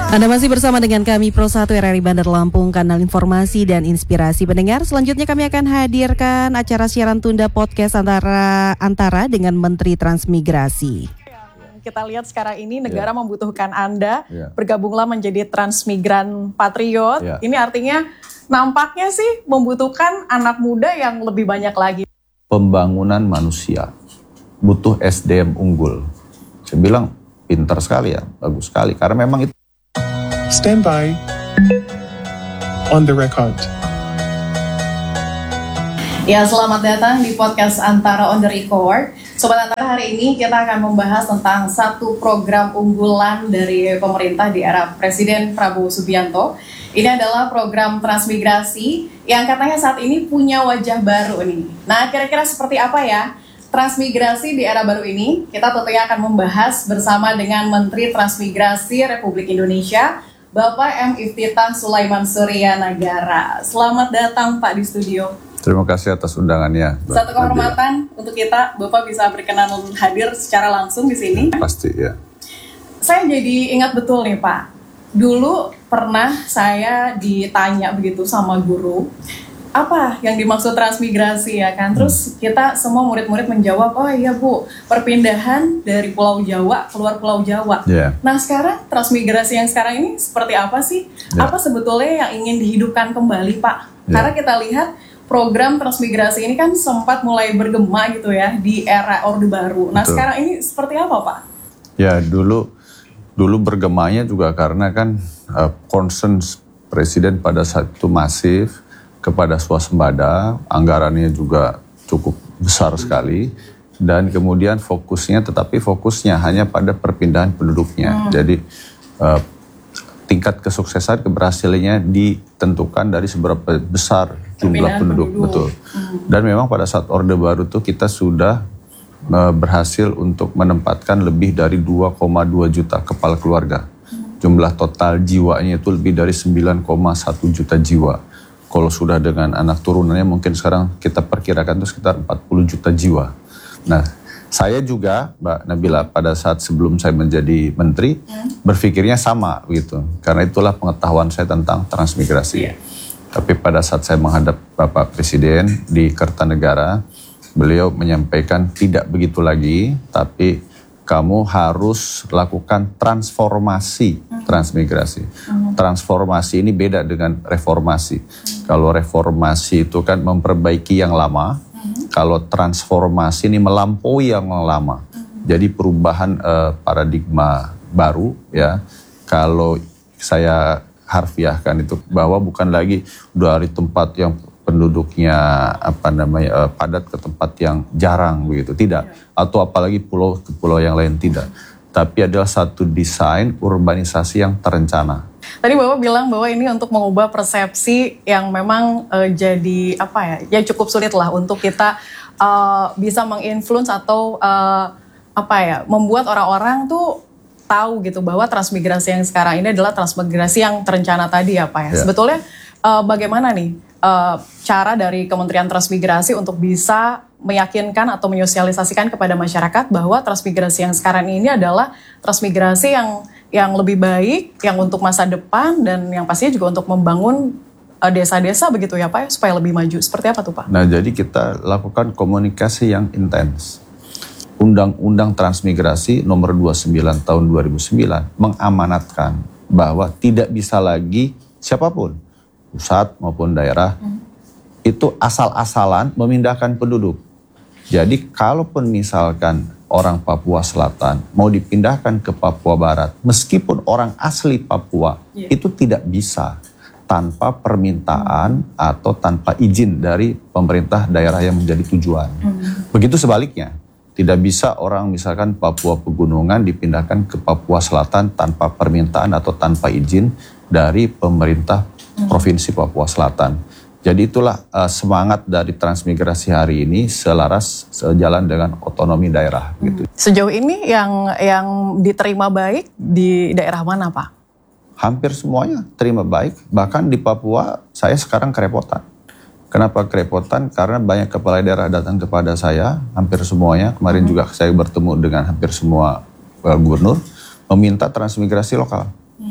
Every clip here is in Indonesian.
Anda masih bersama dengan kami Pro 1 RRI Bandar Lampung, kanal informasi dan inspirasi pendengar. Selanjutnya kami akan hadirkan acara siaran tunda podcast antara dengan Menteri Transmigrasi. Kita lihat sekarang ini negara membutuhkan Anda, bergabunglah menjadi transmigran patriot. Ini artinya nampaknya sih membutuhkan anak muda yang lebih banyak lagi. Pembangunan manusia butuh SDM unggul. Saya bilang pintar sekali ya, bagus sekali, karena memang itu. Stand by. On the record. Ya, selamat datang di podcast Antara on the record. Sobat Antara, hari ini kita akan membahas tentang satu program unggulan dari pemerintah di era Presiden Prabowo Subianto. Ini adalah program transmigrasi yang katanya saat ini punya wajah baru nih. Nah, kira-kira seperti apa ya transmigrasi di era baru ini? Kita tentunya akan membahas bersama dengan Menteri Transmigrasi Republik Indonesia, Bapak M. Iftithah Sulaiman Suryanagara. Selamat datang Pak di studio. Terima kasih atas undangannya. Satu kehormatan untuk kita, Bapak bisa berkenan hadir secara langsung di sini. Pasti ya. Saya jadi ingat betul nih Pak. Dulu pernah saya ditanya begitu sama guru, apa yang dimaksud transmigrasi ya kan? Terus kita semua murid-murid menjawab, oh iya Bu, perpindahan dari Pulau Jawa keluar Pulau Jawa. Nah sekarang transmigrasi yang sekarang ini seperti apa sih? Apa sebetulnya yang ingin dihidupkan kembali Pak? Karena kita lihat program transmigrasi ini kan sempat mulai bergema gitu ya di era Orde Baru. Nah sekarang ini seperti apa Pak? Ya dulu bergemanya juga karena kan concern Presiden pada saat itu masif kepada swasembada, anggarannya juga cukup besar sekali, dan kemudian fokusnya hanya pada perpindahan penduduknya. Jadi tingkat kesuksesan keberhasilannya ditentukan dari seberapa besar jumlah penduduk. Betul. Dan memang pada saat Orde Baru itu kita sudah berhasil untuk menempatkan lebih dari 2,2 juta kepala keluarga. Jumlah total jiwanya itu lebih dari 9,1 juta jiwa. Kalau sudah dengan anak turunannya mungkin sekarang kita perkirakan itu sekitar 40 juta jiwa. Nah, saya juga Mbak Nabila pada saat sebelum saya menjadi menteri berpikirnya sama gitu. Karena itulah pengetahuan saya tentang transmigrasi. Tapi pada saat saya menghadap Bapak Presiden di Kertanegara, beliau menyampaikan tidak begitu lagi, tapi kamu harus lakukan transformasi transmigrasi. Transformasi ini beda dengan reformasi. Kalau reformasi itu kan memperbaiki yang lama, kalau transformasi ini melampaui yang lama. Jadi perubahan paradigma baru ya. Kalau saya harfiahkan itu bahwa bukan lagi dari tempat yang penduduknya padat ke tempat yang jarang begitu, tidak, atau apalagi pulau ke pulau yang lain, tidak, tapi adalah satu desain urbanisasi yang terencana. Tadi Bapak bilang bahwa ini untuk mengubah persepsi yang memang jadi ya cukup sulit lah untuk kita bisa menginfluence atau membuat orang-orang tuh tahu gitu bahwa transmigrasi yang sekarang ini adalah transmigrasi yang terencana tadi ya Pak ya. Sebetulnya bagaimana nih cara dari Kementerian Transmigrasi untuk bisa meyakinkan atau menyosialisasikan kepada masyarakat bahwa transmigrasi yang sekarang ini adalah transmigrasi yang lebih baik, yang untuk masa depan, dan yang pastinya juga untuk membangun desa-desa begitu ya Pak, supaya lebih maju. Seperti apa tuh Pak? Nah jadi kita lakukan komunikasi yang intens. Undang-Undang Transmigrasi nomor 29 tahun 2009 mengamanatkan bahwa tidak bisa lagi siapapun, pusat maupun daerah, itu asal-asalan memindahkan penduduk. Jadi kalaupun misalkan orang Papua Selatan mau dipindahkan ke Papua Barat, meskipun orang asli Papua, itu tidak bisa tanpa permintaan atau tanpa izin dari pemerintah daerah yang menjadi tujuan. Begitu sebaliknya, tidak bisa orang misalkan Papua Pegunungan dipindahkan ke Papua Selatan tanpa permintaan atau tanpa izin dari pemerintah Provinsi Papua Selatan. Jadi itulah semangat dari transmigrasi hari ini selaras sejalan dengan otonomi daerah. Gitu. Sejauh ini yang diterima baik di daerah mana Pak? Hampir semuanya terima baik. Bahkan di Papua saya sekarang kerepotan. Kenapa kerepotan? Karena banyak kepala daerah datang kepada saya, hampir semuanya. Kemarin juga saya bertemu dengan hampir semua gubernur, meminta transmigrasi lokal.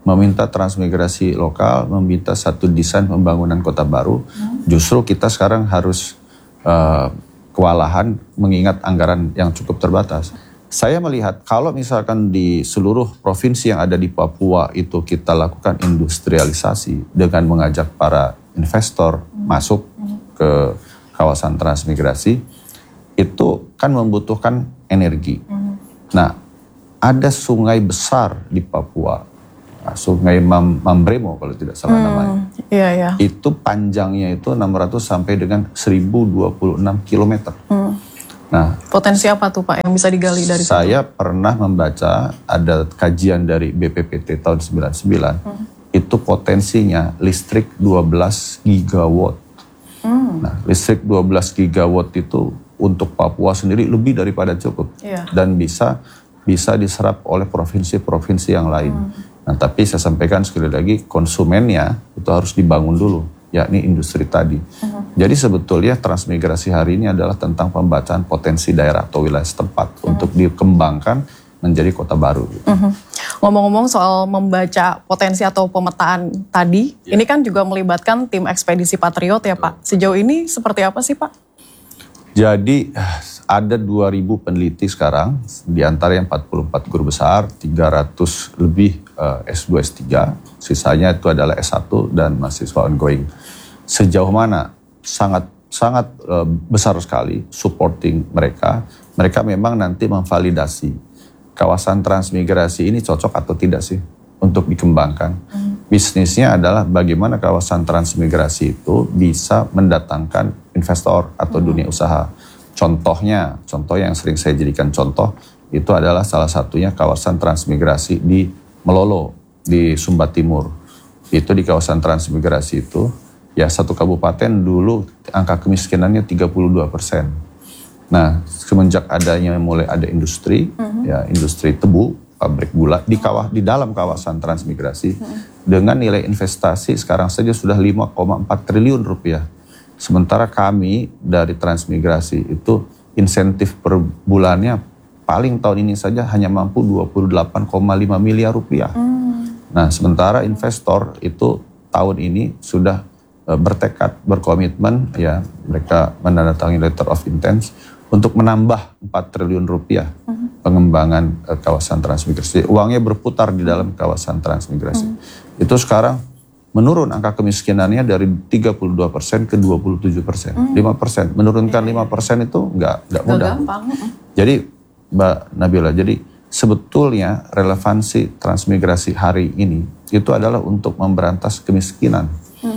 meminta transmigrasi lokal, meminta satu desain pembangunan kota baru. Justru kita sekarang harus kewalahan mengingat anggaran yang cukup terbatas. Saya melihat kalau misalkan di seluruh provinsi yang ada di Papua itu kita lakukan industrialisasi dengan mengajak para investor masuk ke kawasan transmigrasi, itu kan membutuhkan energi. Nah, ada sungai besar di Papua, Sungai Mambremo kalau tidak salah namanya. Iya. Itu panjangnya itu 600 sampai dengan 1026 km. Nah, Potensi apa tuh Pak yang bisa digali dari situ? saya pernah membaca ada kajian dari BPPT tahun 99, itu potensinya listrik 12 gigawatt. Nah, listrik 12 gigawatt itu untuk Papua sendiri lebih daripada cukup. Iya. Dan bisa diserap oleh provinsi-provinsi yang lain. Nah, tapi saya sampaikan sekali lagi, konsumennya itu harus dibangun dulu, yakni industri tadi. Jadi sebetulnya transmigrasi hari ini adalah tentang pembacaan potensi daerah atau wilayah setempat untuk dikembangkan menjadi kota baru. Ngomong-ngomong soal membaca potensi atau pemetaan tadi, ini kan juga melibatkan tim ekspedisi Patriot ya Pak. Sejauh ini seperti apa sih Pak? Jadi ada 2.000 peneliti sekarang, di antara yang 44 guru besar, 300 lebih S2, S3, sisanya itu adalah S1 dan mahasiswa ongoing. Sejauh mana? Sangat besar sekali supporting mereka. Mereka memang nanti memvalidasi kawasan transmigrasi ini cocok atau tidak sih untuk dikembangkan. Bisnisnya adalah bagaimana kawasan transmigrasi itu bisa mendatangkan investor atau dunia usaha. Contoh yang sering saya jadikan contoh, itu adalah salah satunya kawasan transmigrasi di Melolo, di Sumba Timur. Itu di kawasan transmigrasi itu, ya satu kabupaten dulu angka kemiskinannya 32%. Nah, semenjak adanya mulai ada industri, ya industri tebu, pabrik gula di dalam kawasan transmigrasi, dengan nilai investasi sekarang saja sudah 5,4 triliun rupiah. Sementara kami dari transmigrasi itu insentif per bulannya paling tahun ini saja hanya mampu 28,5 miliar rupiah. Nah, sementara investor itu tahun ini sudah bertekad, berkomitmen, ya mereka menandatangani letter of intent untuk menambah 4 triliun rupiah pengembangan kawasan transmigrasi. Uangnya berputar di dalam kawasan transmigrasi. Itu sekarang menurun angka kemiskinannya dari 32% ke 27%. 5%. Menurunkan 5% itu nggak mudah. Gampang. Jadi Mbak Nabila, jadi sebetulnya relevansi transmigrasi hari ini itu adalah untuk memberantas kemiskinan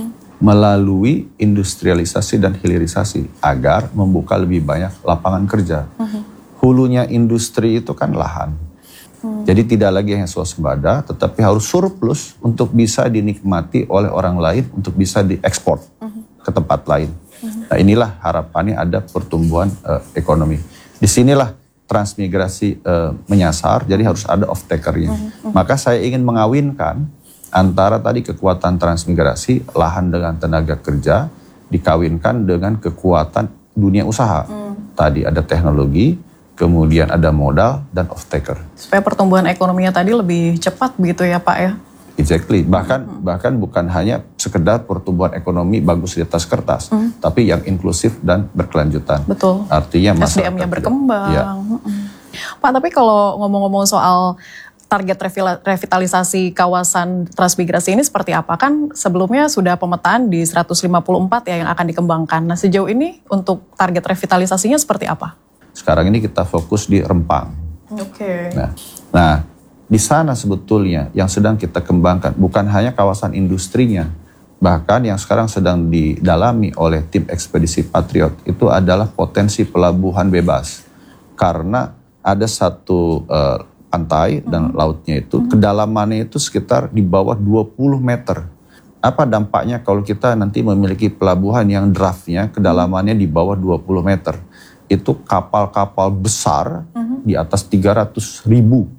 melalui industrialisasi dan hilirisasi agar membuka lebih banyak lapangan kerja. Hulunya industri itu kan lahan. Jadi tidak lagi hanya swasembada, tetapi harus surplus untuk bisa dinikmati oleh orang lain, untuk bisa diekspor ke tempat lain. Nah, inilah harapannya ada pertumbuhan ekonomi. Disinilah transmigrasi menyasar, jadi harus ada off-takernya. Maka saya ingin mengawinkan antara tadi kekuatan transmigrasi, lahan dengan tenaga kerja, dikawinkan dengan kekuatan dunia usaha. Tadi ada teknologi, kemudian ada modal dan off-taker. Supaya pertumbuhan ekonominya tadi lebih cepat begitu ya Pak ya? Exactly. Bahkan bukan hanya sekedar pertumbuhan ekonomi bagus di atas kertas, tapi yang inklusif dan berkelanjutan. Betul. Artinya SDM-nya berkembang. Ya. Pak, tapi kalau ngomong-ngomong soal target revitalisasi kawasan transmigrasi ini seperti apa? Kan sebelumnya sudah pemetaan di 154 ya yang akan dikembangkan. Nah, sejauh ini untuk target revitalisasinya seperti apa? Sekarang ini kita fokus di Rempang. Oke. Nah, di sana sebetulnya yang sedang kita kembangkan bukan hanya kawasan industrinya, bahkan yang sekarang sedang didalami oleh tim ekspedisi Patriot itu adalah potensi pelabuhan bebas. Karena ada satu pantai dan lautnya itu, kedalamannya itu sekitar di bawah 20 meter. Apa dampaknya kalau kita nanti memiliki pelabuhan yang draftnya kedalamannya di bawah 20 meter? Itu kapal-kapal besar di atas 300.000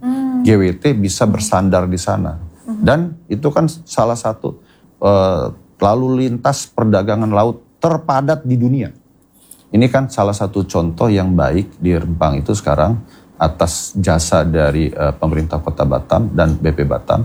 GWT bisa bersandar di sana. Dan itu kan salah satu lalu lintas perdagangan laut terpadat di dunia. Ini kan salah satu contoh yang baik di Rempang itu sekarang atas jasa dari pemerintah Kota Batam dan BP Batam.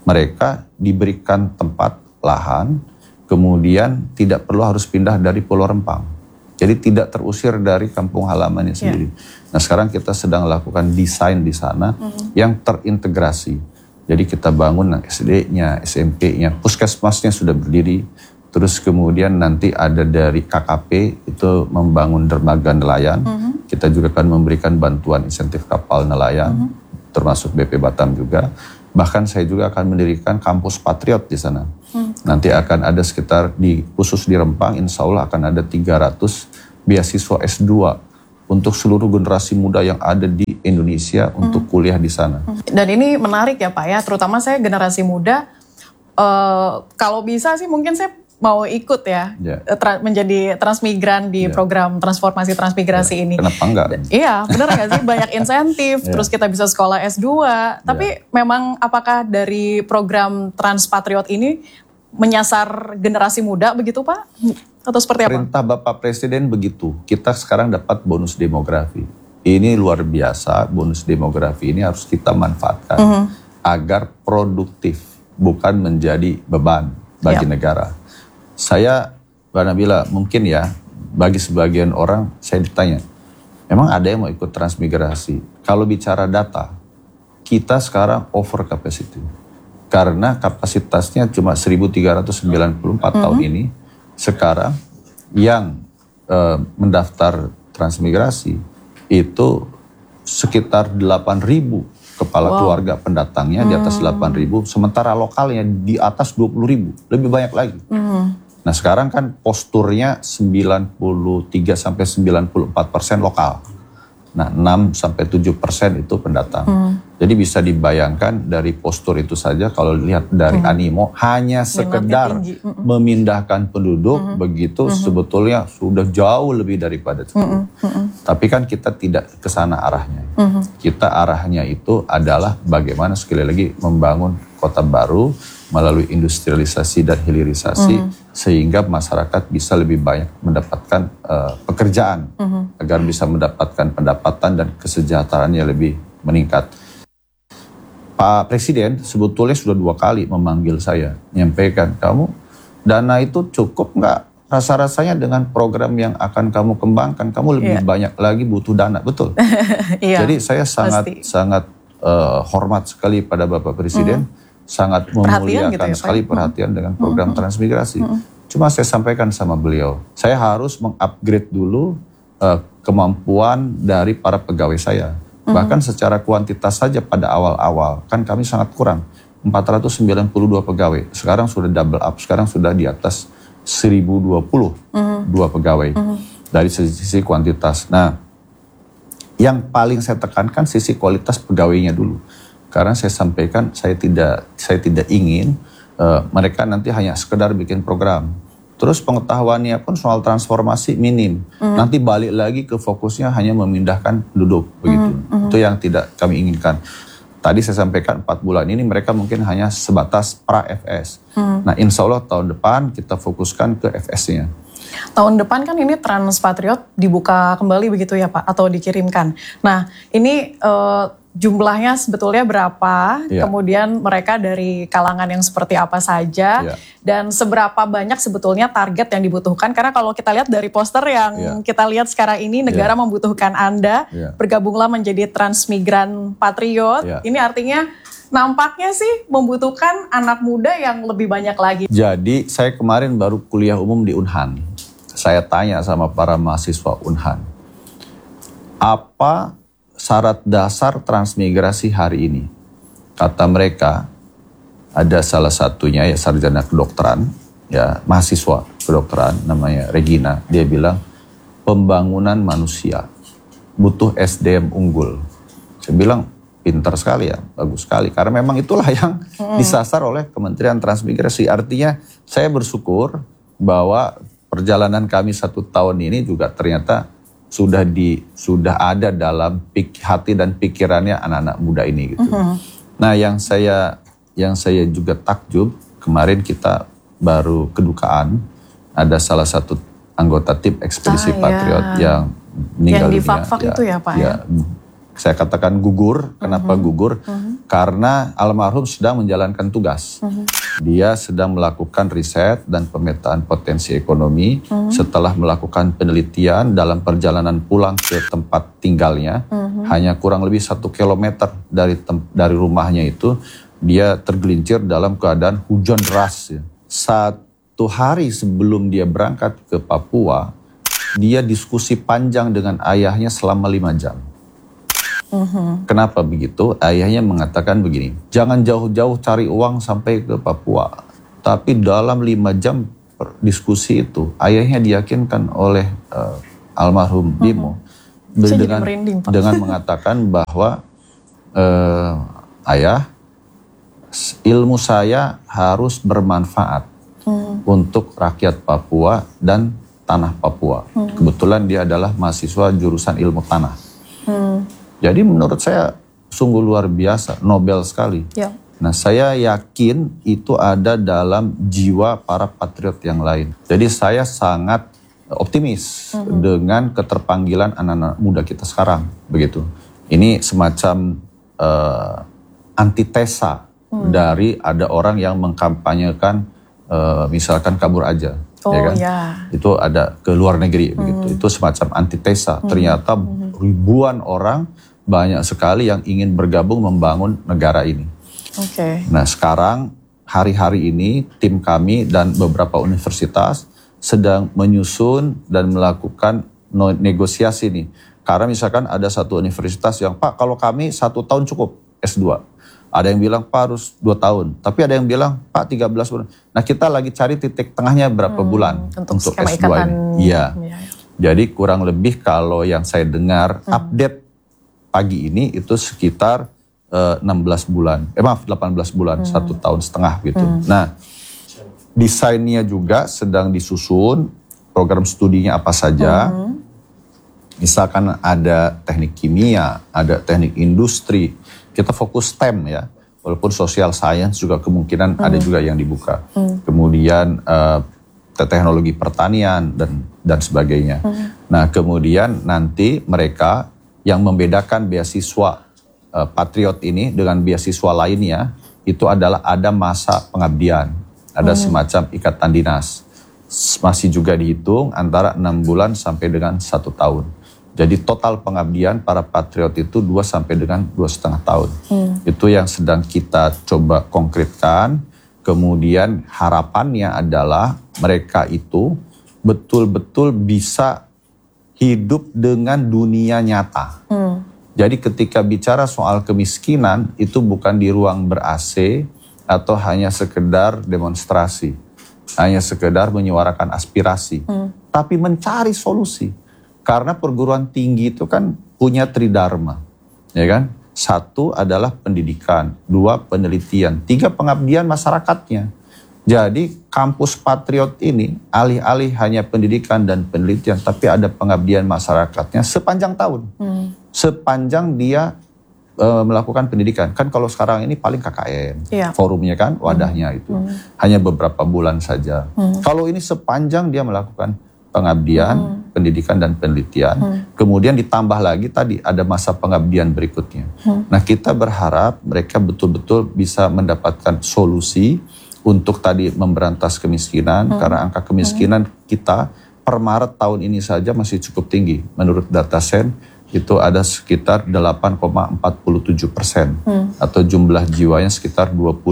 mereka diberikan tempat, lahan, kemudian tidak perlu harus pindah dari Pulau Rempang. Jadi tidak terusir dari kampung halamannya sendiri. Nah sekarang kita sedang lakukan desain di sana yang terintegrasi. Jadi kita bangun SD-nya, SMP-nya, puskesmasnya sudah berdiri. Terus kemudian nanti ada dari KKP itu membangun dermaga nelayan. Kita juga akan memberikan bantuan insentif kapal nelayan, termasuk BP Batam juga. Bahkan saya juga akan mendirikan kampus Patriot di sana. Nanti akan ada sekitar khusus di Rempang, insya Allah akan ada 300 beasiswa S2 untuk seluruh generasi muda yang ada di Indonesia untuk kuliah di sana. Dan ini menarik ya Pak ya, terutama saya generasi muda, kalau bisa sih mungkin saya mau ikut ya, menjadi transmigran di program transformasi transmigrasi ini. Kenapa enggak? Iya, benar nggak sih? Banyak insentif, terus kita bisa sekolah S2. Tapi memang apakah dari program Transpatriot ini menyasar generasi muda begitu Pak? Atau seperti apa? Perintah Bapak Presiden begitu. Kita sekarang dapat bonus demografi. Ini luar biasa, bonus demografi ini harus kita manfaatkan agar produktif, bukan menjadi beban bagi negara. Saya, Mbak Nabila, mungkin ya, bagi sebagian orang, saya ditanya, memang ada yang mau ikut transmigrasi? Kalau bicara data, kita sekarang over capacity. Karena kapasitasnya cuma 1.394 tahun ini, sekarang yang mendaftar transmigrasi itu sekitar 8.000 kepala keluarga pendatangnya di atas 8.000, sementara lokalnya di atas 20.000, lebih banyak lagi. Nah sekarang kan posturnya 93-94% lokal. Nah 6-7% itu pendatang. Jadi bisa dibayangkan dari postur itu saja kalau lihat dari animo hanya sekedar memindahkan penduduk begitu sebetulnya sudah jauh lebih daripada cukup. Tapi kan kita tidak ke sana arahnya. Kita arahnya itu adalah bagaimana sekali lagi membangun kota baru melalui industrialisasi dan hilirisasi sehingga masyarakat bisa lebih banyak mendapatkan pekerjaan agar bisa mendapatkan pendapatan dan kesejahteraannya lebih meningkat. Pak Presiden sebetulnya sudah 2 kali memanggil saya, menyampaikan, kamu dana itu cukup nggak? Rasa-rasanya dengan program yang akan kamu kembangkan, kamu lebih banyak lagi butuh dana, betul? Jadi saya sangat hormat sekali pada Bapak Presiden, sangat memuliakan gitu ya, sekali perhatian dengan program transmigrasi. Cuma saya sampaikan sama beliau, saya harus mengupgrade dulu kemampuan dari para pegawai saya. Bahkan secara kuantitas saja pada awal-awal, kan kami sangat kurang. 492 pegawai, sekarang sudah double up, sekarang sudah di atas 1.022 pegawai dari sisi kuantitas. Nah, yang paling saya tekankan sisi kualitas pegawainya dulu. Karena saya sampaikan, saya tidak ingin mereka nanti hanya sekedar bikin program. Terus pengetahuannya pun soal transformasi minim. Nanti balik lagi ke fokusnya hanya memindahkan penduduk begitu. Itu yang tidak kami inginkan. Tadi saya sampaikan 4 bulan ini mereka mungkin hanya sebatas pra-FS. Nah insya Allah tahun depan kita fokuskan ke FS-nya. Tahun depan kan ini Transpatriot dibuka kembali begitu ya Pak, atau dikirimkan. Nah ini jumlahnya sebetulnya berapa, kemudian mereka dari kalangan yang seperti apa saja, dan seberapa banyak sebetulnya target yang dibutuhkan. Karena kalau kita lihat dari poster yang kita lihat sekarang ini, negara membutuhkan Anda, bergabunglah menjadi Transmigran Patriot. Ini artinya nampaknya sih membutuhkan anak muda yang lebih banyak lagi. Jadi saya kemarin baru kuliah umum di Unhan. Saya tanya sama para mahasiswa Unhan, apa syarat dasar transmigrasi hari ini? Kata mereka, ada salah satunya ya sarjana kedokteran, ya mahasiswa kedokteran namanya Regina. Dia bilang pembangunan manusia butuh SDM unggul. Saya bilang pintar sekali ya, bagus sekali. Karena memang itulah yang disasar oleh Kementerian Transmigrasi. Artinya saya bersyukur bahwa perjalanan kami 1 tahun ini juga ternyata sudah ada dalam hati dan pikirannya anak-anak muda ini gitu. Nah, yang saya juga takjub, kemarin kita baru kedukaan ada salah satu anggota tim ekspedisi Patriot yang meninggal dunia. Yang di Fak-Fak itu ya Pak ya? Saya katakan gugur. Kenapa gugur? Karena almarhum sedang menjalankan tugas. Dia sedang melakukan riset dan pemetaan potensi ekonomi. Setelah melakukan penelitian dalam perjalanan pulang ke tempat tinggalnya, hanya kurang lebih 1 kilometer dari rumahnya itu, dia tergelincir dalam keadaan hujan deras. 1 hari sebelum dia berangkat ke Papua, dia diskusi panjang dengan ayahnya selama 5 jam. Kenapa begitu? Ayahnya mengatakan begini, jangan jauh-jauh cari uang sampai ke Papua. Tapi dalam 5 jam diskusi itu, ayahnya diyakinkan oleh almarhum Bimo dengan mengatakan bahwa ayah, ilmu saya harus bermanfaat untuk rakyat Papua dan tanah Papua. Kebetulan dia adalah mahasiswa jurusan ilmu tanah. Jadi menurut saya sungguh luar biasa, Nobel sekali. Ya. Nah, saya yakin itu ada dalam jiwa para patriot yang lain. Jadi saya sangat optimis dengan keterpanggilan anak-anak muda kita sekarang, begitu. Ini semacam antitesa dari ada orang yang mengkampanyekan misalkan kabur aja. Ya kan? Itu ada ke luar negeri begitu. Itu semacam antitesa. Ternyata ribuan orang banyak sekali yang ingin bergabung membangun negara ini. Nah, sekarang hari-hari ini tim kami dan beberapa universitas sedang menyusun dan melakukan negosiasi nih. Karena misalkan ada satu universitas yang, Pak, kalau kami 1 tahun cukup S2. Ada yang bilang, Pak, harus 2 tahun. Tapi ada yang bilang, Pak, 13 bulan. Nah, kita lagi cari titik tengahnya berapa bulan untuk S2 ini. Iya. Jadi kurang lebih kalau yang saya dengar update pagi ini itu sekitar 18 bulan. 18 bulan, 1 tahun setengah gitu. Nah, desainnya juga sedang disusun, program studinya apa saja. Misalkan ada teknik kimia, ada teknik industri. Kita fokus STEM ya, walaupun social science juga kemungkinan ada juga yang dibuka. Kemudian teknologi pertanian dan sebagainya. Nah, kemudian nanti mereka yang membedakan beasiswa Patriot ini dengan beasiswa lainnya itu adalah ada masa pengabdian, ada semacam ikatan dinas. Masih juga dihitung antara 6 bulan sampai dengan 1 tahun. Jadi total pengabdian para patriot itu 2 sampai dengan 2,5 tahun. Itu yang sedang kita coba konkretkan. Kemudian harapannya adalah mereka itu betul-betul bisa hidup dengan dunia nyata. Jadi ketika bicara soal kemiskinan itu bukan di ruang ber-AC atau hanya sekedar demonstrasi. Hanya sekedar menyuarakan aspirasi. Tapi mencari solusi. Karena perguruan tinggi itu kan punya tridharma, ya kan? 1 adalah pendidikan, 2 penelitian, 3 pengabdian masyarakatnya. Jadi kampus Patriot ini alih-alih hanya pendidikan dan penelitian, tapi ada pengabdian masyarakatnya sepanjang tahun. Sepanjang dia melakukan pendidikan. Kan kalau sekarang ini paling KKN, forumnya kan, wadahnya itu. Hanya beberapa bulan saja. Kalau ini sepanjang dia melakukan pengabdian, pendidikan dan penelitian. Kemudian ditambah lagi tadi ada masa pengabdian berikutnya. Nah, kita berharap mereka betul-betul bisa mendapatkan solusi untuk tadi memberantas kemiskinan. Karena angka kemiskinan kita per Maret tahun ini saja masih cukup tinggi. Menurut Datasen itu ada sekitar 8,47%. Atau jumlah jiwanya sekitar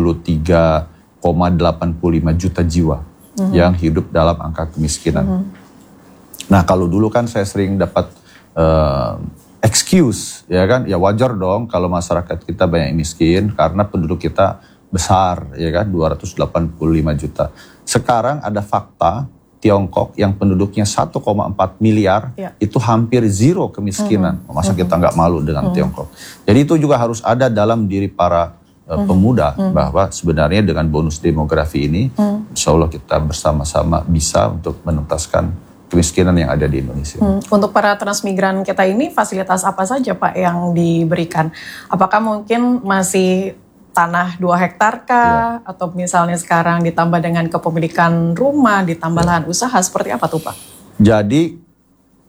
23,85 juta jiwa yang hidup dalam angka kemiskinan. Nah, kalau dulu kan saya sering dapat excuse, ya kan, ya wajar dong kalau masyarakat kita banyak miskin karena penduduk kita besar, ya kan, 285 juta. Sekarang ada fakta Tiongkok yang penduduknya 1,4 miliar, itu hampir zero kemiskinan. Masa kita nggak malu dengan Tiongkok? Jadi itu juga harus ada dalam diri para pemuda bahwa sebenarnya dengan bonus demografi ini, insya Allah kita bersama-sama bisa untuk menuntaskan kemiskinan yang ada di Indonesia. Untuk para transmigran kita ini fasilitas apa saja Pak yang diberikan? Apakah mungkin masih tanah 2 hektar kah? Atau misalnya sekarang ditambah dengan kepemilikan rumah, ditambah lahan usaha, seperti apa tuh Pak? Jadi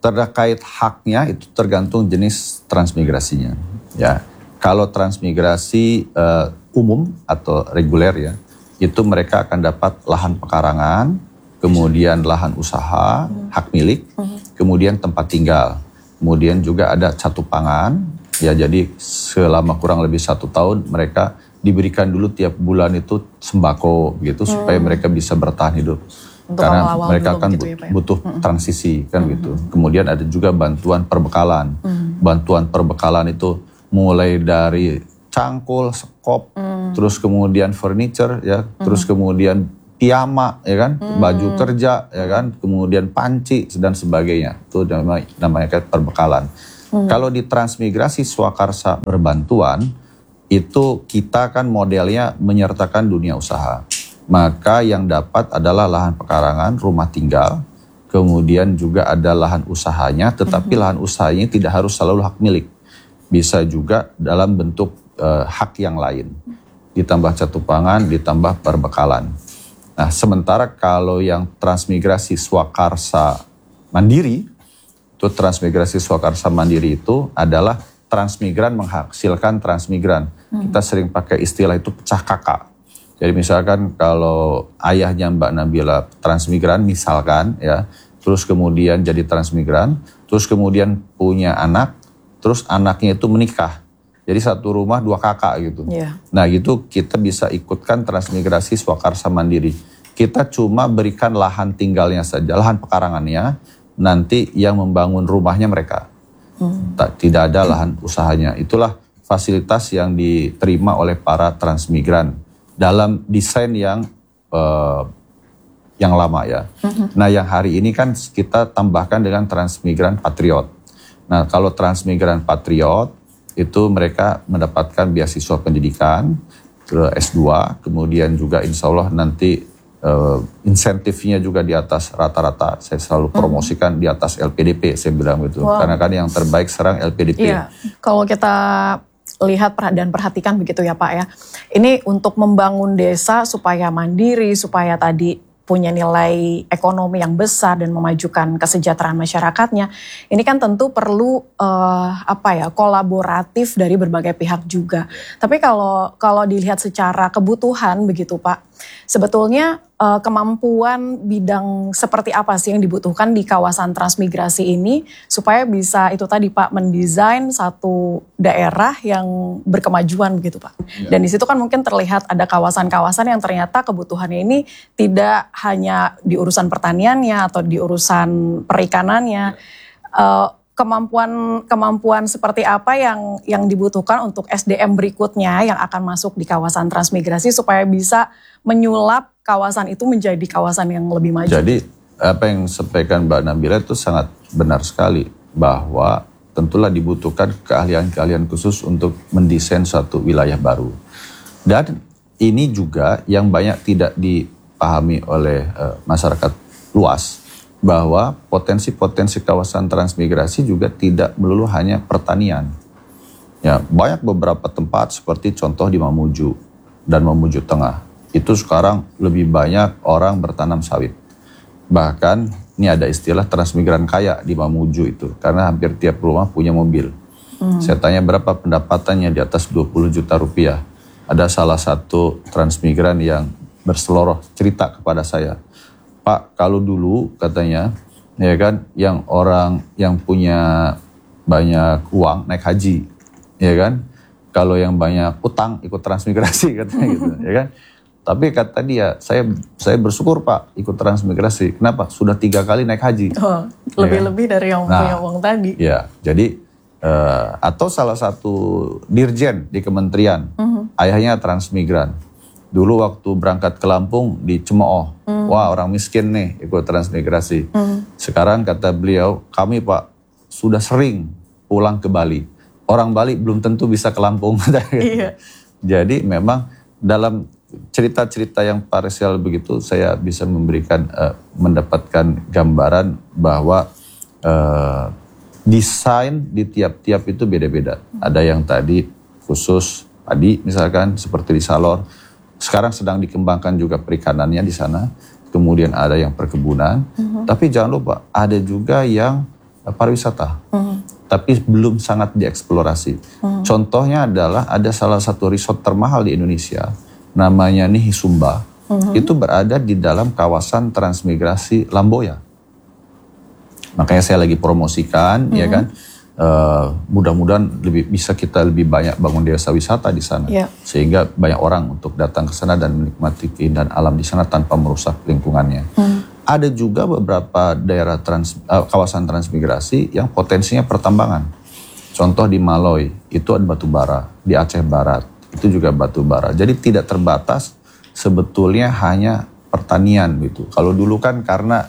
terkait haknya itu tergantung jenis transmigrasinya. Ya, kalau transmigrasi umum atau reguler ya, itu mereka akan dapat lahan pekarangan, kemudian lahan usaha, hak milik, kemudian tempat tinggal, kemudian juga ada catu pangan. Ya, jadi selama kurang lebih 1 tahun mereka diberikan dulu tiap bulan itu sembako gitu supaya mereka bisa bertahan hidup. Untuk karena awal-awal mereka dulu kan gitu ya, Pak, ya? butuh transisi kan gitu. Kemudian ada juga bantuan perbekalan. Bantuan perbekalan itu mulai dari cangkul, sekop, terus kemudian furniture ya, terus kemudian piyama ya kan, baju kerja ya kan, kemudian panci dan sebagainya. Itu namanya kayak perbekalan. Kalau di transmigrasi swakarsa berbantuan itu kita kan modelnya menyertakan dunia usaha. Maka yang dapat adalah lahan pekarangan, rumah tinggal, kemudian juga ada lahan usahanya, tetapi lahan usahanya tidak harus selalu hak milik. Bisa juga dalam bentuk hak yang lain. Ditambah catu pangan, ditambah perbekalan. Nah, sementara kalau yang transmigrasi swakarsa mandiri, itu transmigrasi swakarsa mandiri itu adalah transmigran menghasilkan transmigran. Kita sering pakai istilah itu pecah kakak. Jadi misalkan kalau ayahnya Mbak Nabila transmigran misalkan ya, terus kemudian jadi transmigran, terus kemudian punya anak, terus anaknya itu menikah. Jadi satu rumah 2 kakak gitu. Yeah. Nah gitu kita bisa ikutkan transmigrasi swakarsa mandiri. Kita cuma berikan lahan tinggalnya saja, lahan pekarangannya, nanti yang membangun rumahnya mereka. Tidak ada lahan usahanya. Itulah fasilitas yang diterima oleh para transmigran dalam desain yang lama ya. Nah yang hari ini kan kita tambahkan dengan transmigran patriot. Nah kalau transmigran patriot itu mereka mendapatkan beasiswa pendidikan ke S2, kemudian juga insya Allah nanti insentifnya juga di atas rata-rata. Saya selalu promosikan di atas LPDP, saya bilang gitu. Wow. Karena kan yang terbaik sekarang LPDP. Iya, kalau kita lihat dan perhatikan begitu ya Pak ya. Ini untuk membangun desa supaya mandiri, supaya tadi punya nilai ekonomi yang besar dan memajukan kesejahteraan masyarakatnya. Ini kan tentu perlu kolaboratif dari berbagai pihak juga. Tapi kalau dilihat secara kebutuhan begitu Pak, sebetulnya kemampuan bidang seperti apa sih yang dibutuhkan di kawasan transmigrasi ini supaya bisa itu tadi Pak mendesain satu daerah yang berkemajuan begitu Pak. Ya. Dan di situ kan mungkin terlihat ada kawasan-kawasan yang ternyata kebutuhannya ini tidak hanya di urusan pertaniannya atau di urusan perikanannya. Kemampuan seperti apa yang dibutuhkan untuk SDM berikutnya yang akan masuk di kawasan transmigrasi supaya bisa menyulap kawasan itu menjadi kawasan yang lebih maju. Jadi apa yang disampaikan Mbak Nabila itu sangat benar sekali bahwa tentulah dibutuhkan keahlian-keahlian khusus untuk mendesain suatu wilayah baru. Dan ini juga yang banyak tidak dipahami oleh masyarakat luas, bahwa potensi-potensi kawasan transmigrasi juga tidak melulu hanya pertanian. Ya, banyak beberapa tempat seperti contoh di Mamuju dan Mamuju Tengah. Itu sekarang lebih banyak orang bertanam sawit. Bahkan ini ada istilah transmigran kaya di Mamuju itu. Karena hampir tiap rumah punya mobil. Saya tanya berapa pendapatannya, di atas 20 juta rupiah. Ada salah satu transmigran yang berseloroh cerita kepada saya. Pak, kalau dulu katanya, ya kan, yang orang yang punya banyak uang naik haji, ya kan. Kalau yang banyak utang ikut transmigrasi katanya gitu, ya kan. Tapi kata dia, saya bersyukur Pak ikut transmigrasi. Kenapa? Sudah 3 kali naik haji. Oh, lebih-lebih dari yang punya uang tadi. Ya, jadi atau salah satu dirjen di kementerian, ayahnya transmigran. Dulu waktu berangkat ke Lampung di Cemooh, wah orang miskin nih ikut transmigrasi. Sekarang kata beliau, kami Pak sudah sering pulang ke Bali. Orang Bali belum tentu bisa ke Lampung. Iya. Jadi memang dalam cerita-cerita yang parsial begitu saya bisa memberikan mendapatkan gambaran bahwa desain di tiap-tiap itu beda-beda. Ada yang tadi khusus padi misalkan seperti di Salor. Sekarang sedang dikembangkan juga perikanannya di sana. Kemudian ada yang perkebunan. Tapi jangan lupa ada juga yang pariwisata. Tapi belum sangat dieksplorasi. Contohnya adalah ada salah satu resort termahal di Indonesia, namanya Nihi Sumba. Itu berada di dalam kawasan transmigrasi Lamboya. Makanya saya lagi promosikan, ya kan. Mudah-mudahan kita lebih banyak bangun desa wisata di sana, sehingga banyak orang untuk datang ke sana dan menikmati keindahan alam di sana tanpa merusak lingkungannya. Ada juga beberapa daerah kawasan transmigrasi yang potensinya pertambangan. Contoh di Maloy itu ada batu bara, di Aceh Barat itu juga batu bara. Jadi tidak terbatas sebetulnya hanya pertanian gitu. Kalau dulu kan karena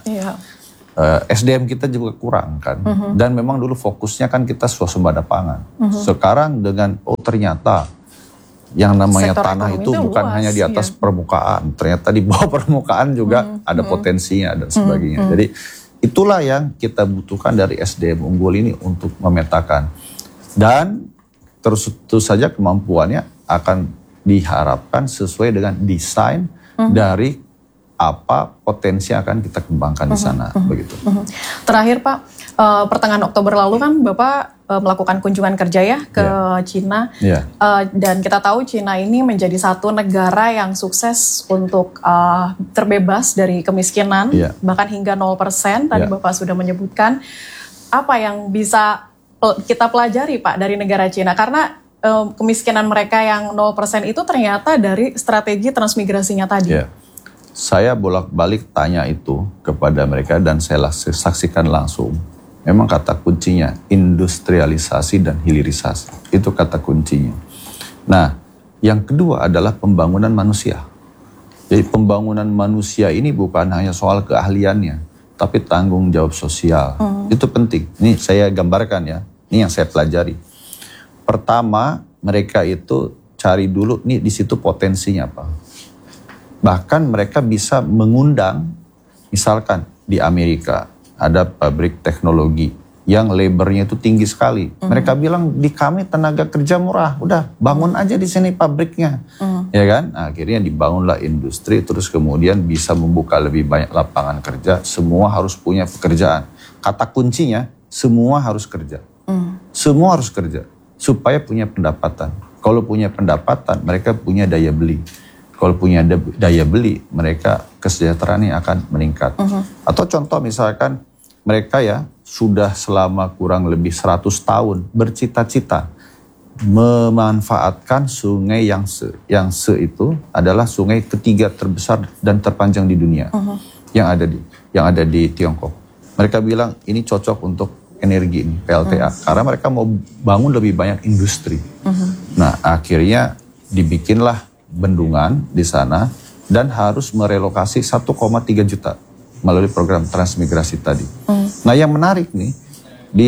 SDM kita juga kurang kan, dan memang dulu fokusnya kan kita swasembada pangan. Sekarang dengan ternyata yang namanya sektor tanah itu bukan hanya di atas permukaan, ternyata di bawah permukaan juga ada potensinya dan sebagainya. Jadi itulah yang kita butuhkan dari SDM unggul ini untuk memetakan, dan terus saja kemampuannya akan diharapkan sesuai dengan desain dari apa potensi yang akan kita kembangkan di sana, begitu. Terakhir Pak, pertengahan Oktober lalu kan Bapak melakukan kunjungan kerja ya ke Cina, dan kita tahu Cina ini menjadi satu negara yang sukses untuk terbebas dari kemiskinan, bahkan hingga 0%, tadi Bapak sudah menyebutkan. Apa yang bisa kita pelajari Pak dari negara Cina? Karena kemiskinan mereka yang 0% itu ternyata dari strategi transmigrasinya tadi. Saya bolak-balik tanya itu kepada mereka dan saya saksikan langsung. Memang kata kuncinya industrialisasi dan hilirisasi. Itu kata kuncinya. Nah, yang kedua adalah pembangunan manusia. Jadi pembangunan manusia ini bukan hanya soal keahliannya, tapi tanggung jawab sosial. Itu penting. Ini saya gambarkan ya. Ini yang saya pelajari. Pertama, mereka itu cari dulu nih di situ potensinya apa. Bahkan mereka bisa mengundang, misalkan di Amerika ada pabrik teknologi yang labornya itu tinggi sekali. Mereka bilang di kami tenaga kerja murah, udah bangun aja di sini pabriknya, ya kan? Nah, akhirnya dibangunlah industri, terus kemudian bisa membuka lebih banyak lapangan kerja. Semua harus punya pekerjaan. Kata kuncinya semua harus kerja, semua harus kerja supaya punya pendapatan. Kalau punya pendapatan, mereka punya daya beli. Kalau punya daya beli, mereka kesejahteraannya akan meningkat. Atau contoh misalkan mereka ya sudah selama kurang lebih 100 tahun bercita-cita memanfaatkan sungai Yangtze. Yangtze itu adalah sungai ketiga terbesar dan terpanjang di dunia yang ada di Tiongkok. Mereka bilang ini cocok untuk energi ini, PLTA, karena mereka mau bangun lebih banyak industri. Nah, akhirnya dibikinlah bendungan di sana dan harus merelokasi 1,3 juta melalui program transmigrasi tadi. Nah, yang menarik nih di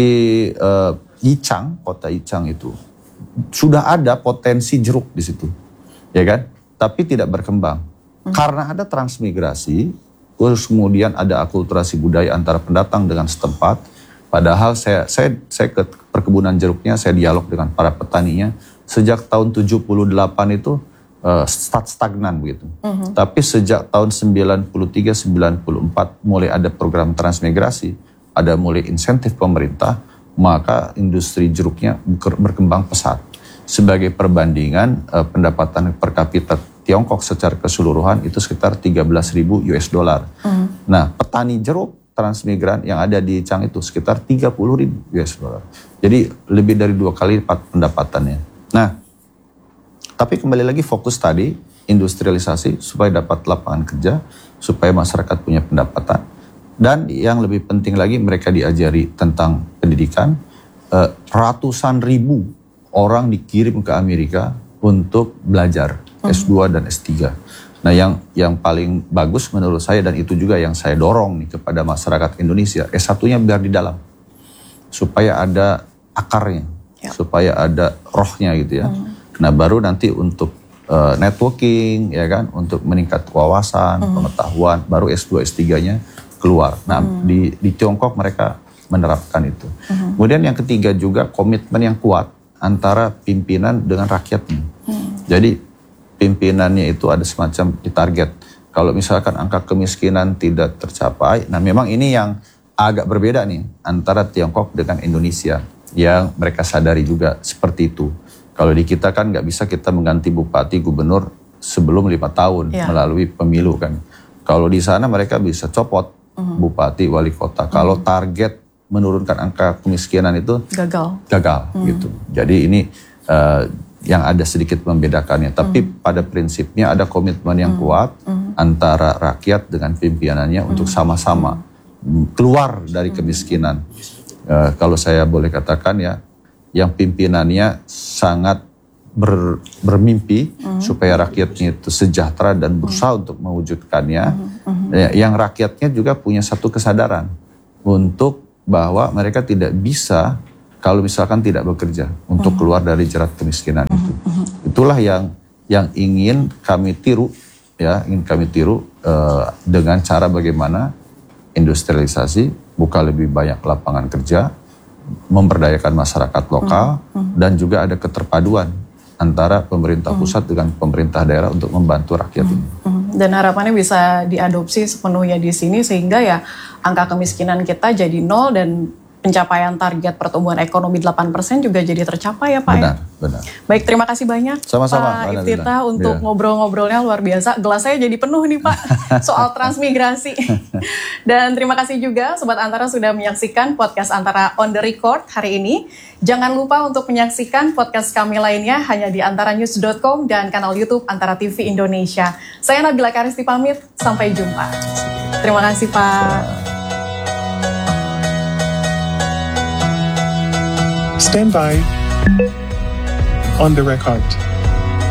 Yichang, kota Yichang itu sudah ada potensi jeruk di situ, ya kan? Tapi tidak berkembang karena ada transmigrasi. Terus kemudian ada akulturasi budaya antara pendatang dengan setempat. Padahal saya ke perkebunan jeruknya, saya dialog dengan para petaninya sejak tahun 78 itu. Stagnan begitu. Tapi sejak tahun 93-94 mulai ada program transmigrasi, ada mulai insentif pemerintah, maka industri jeruknya berkembang pesat. Sebagai perbandingan, pendapatan per kapita Tiongkok secara keseluruhan itu sekitar 13.000 US dollar. Nah, petani jeruk transmigran yang ada di Chang itu sekitar 30.000 US dollar. Jadi lebih dari 2 kali lipat pendapatannya. Nah, tapi kembali lagi fokus tadi, industrialisasi supaya dapat lapangan kerja, supaya masyarakat punya pendapatan. Dan yang lebih penting lagi mereka diajari tentang pendidikan. Ratusan ribu orang dikirim ke Amerika untuk belajar S2 dan S3. Nah, yang paling bagus menurut saya, dan itu juga yang saya dorong nih kepada masyarakat Indonesia, S1-nya biar di dalam. Supaya ada akarnya, supaya ada rohnya gitu ya. Nah, baru nanti untuk networking, ya kan, untuk meningkat wawasan, pengetahuan, baru S2, S3-nya keluar. Nah, di Tiongkok mereka menerapkan itu. Kemudian yang ketiga juga komitmen yang kuat antara pimpinan dengan rakyatnya. Jadi pimpinannya itu ada semacam ditarget. Kalau misalkan angka kemiskinan tidak tercapai, nah memang ini yang agak berbeda nih antara Tiongkok dengan Indonesia yang mereka sadari juga seperti itu. Kalau di kita kan nggak bisa kita mengganti bupati gubernur sebelum 5 tahun melalui pemilu kan. Kalau di sana mereka bisa copot bupati wali kota. Kalau target menurunkan angka kemiskinan itu gagal gitu. Jadi ini yang ada sedikit membedakannya. Tapi pada prinsipnya ada komitmen yang kuat antara rakyat dengan pimpinannya untuk sama-sama keluar dari kemiskinan. Kalau saya boleh katakan ya, yang pimpinannya sangat bermimpi supaya rakyatnya itu sejahtera dan berusaha untuk mewujudkannya. Yang rakyatnya juga punya satu kesadaran untuk bahwa mereka tidak bisa kalau misalkan tidak bekerja untuk keluar dari jerat kemiskinan itu. Itulah yang ingin kami tiru ya, dengan cara bagaimana industrialisasi, buka lebih banyak lapangan kerja, memberdayakan masyarakat lokal, dan juga ada keterpaduan antara pemerintah pusat dengan pemerintah daerah untuk membantu rakyat ini. Dan harapannya bisa diadopsi sepenuhnya di sini sehingga ya angka kemiskinan kita jadi 0 dan pencapaian target pertumbuhan ekonomi 8% juga jadi tercapai ya Pak. Benar. Baik, terima kasih banyak Sama-sama, Pak Iftitah untuk ngobrol-ngobrolnya luar biasa. Gelas saya jadi penuh nih Pak soal transmigrasi. Dan terima kasih juga Sobat Antara sudah menyaksikan podcast Antara on the record hari ini. Jangan lupa untuk menyaksikan podcast kami lainnya hanya di antaranews.com dan kanal YouTube Antara TV Indonesia. Saya Nabila Karisti pamit, sampai jumpa. Terima kasih Pak. Stand by on the record.